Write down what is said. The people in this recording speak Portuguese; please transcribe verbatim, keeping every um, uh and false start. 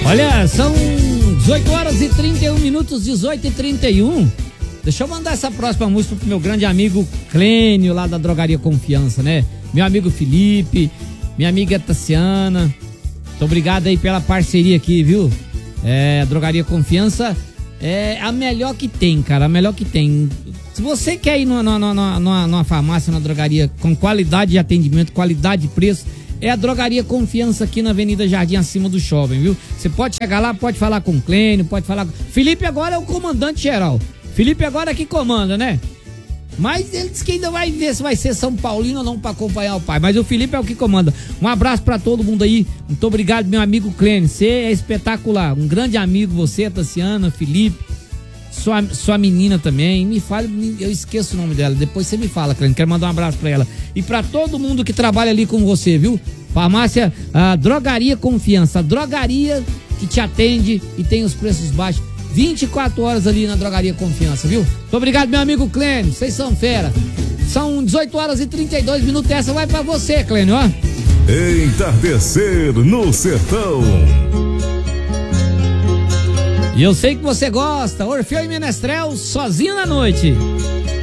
Olha, são dezoito horas e trinta e um minutos, dezoito e trinta e um. Deixa eu mandar essa próxima música pro meu grande amigo Clênio, lá da Drogaria Confiança, né? Meu amigo Felipe, minha amiga Tassiana. Muito obrigado aí pela parceria aqui, viu? É, a Drogaria Confiança é a melhor que tem, cara, a melhor que tem. Se você quer ir numa, numa, numa, numa farmácia, numa drogaria com qualidade de atendimento, qualidade de preço, é a Drogaria Confiança aqui na Avenida Jardim, acima do shopping, viu? Você pode chegar lá, pode falar com o Clênio, pode falar com... Felipe agora é o comandante geral. Felipe agora que comanda, né? Mas ele disse que ainda vai ver se vai ser São Paulino ou não pra acompanhar o pai. Mas o Felipe é o que comanda. Um abraço pra todo mundo aí. Muito obrigado, meu amigo Clênio. Você é espetacular. Um grande amigo, você, Tassiana, Felipe. Sua, sua menina também. Me fala, eu esqueço o nome dela. Depois você me fala, Clênio. Quero mandar um abraço pra ela. E pra todo mundo que trabalha ali com você, viu? Farmácia, a Drogaria Confiança. A drogaria que te atende e tem os preços baixos. vinte e quatro horas ali na Drogaria Confiança, viu? Muito obrigado, meu amigo Clênio. Vocês são fera. São dezoito horas e trinta e dois minutos. Essa vai pra você, Clênio, ó. Entardecer no Sertão. E eu sei que você gosta. Orfeu e Menestrel, Sozinho na Noite.